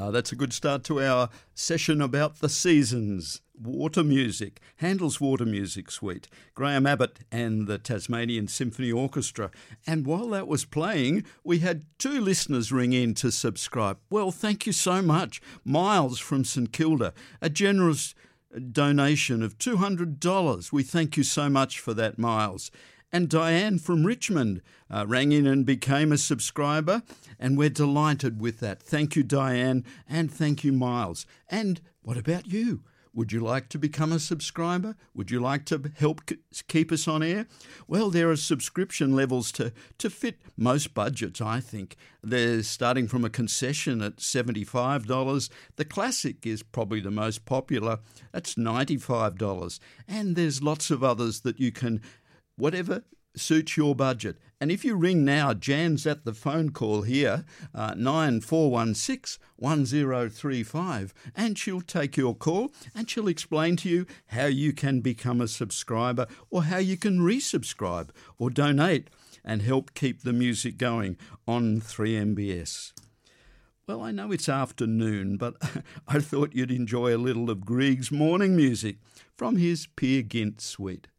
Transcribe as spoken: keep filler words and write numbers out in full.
Uh, that's a good start to our session about the seasons. Water music, Handel's Water Music Suite, Graham Abbott and the Tasmanian Symphony Orchestra. And while that was playing, we had two listeners ring in to subscribe. Well, thank you so much. Miles from St Kilda, a generous donation of two hundred dollars. We thank you so much for that, Miles. And Diane from Richmond uh, rang in and became a subscriber, and we're delighted with that. Thank you, Diane, and thank you, Miles. And what about you? Would you like to become a subscriber? Would you like to help keep us on air? Well, there are subscription levels to, to fit most budgets, I think. They're starting from a concession at seventy-five dollars. The Classic is probably the most popular. That's ninety-five dollars. And there's lots of others that you can, whatever suits your budget. And if you ring now, Jan's at the phone call here, uh, nine four one six, one zero three five, and she'll take your call and she'll explain to you how you can become a subscriber or how you can resubscribe or donate and help keep the music going on three M B S. Well, I know it's afternoon, but I thought you'd enjoy a little of Grieg's morning music from his Peer Gynt suite.